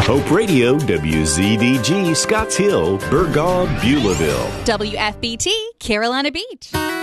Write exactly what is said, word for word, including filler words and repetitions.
Hope Radio, W Z D G, Scotts Hill, Burgaw, Beulahville. W F B T, Carolina Beach.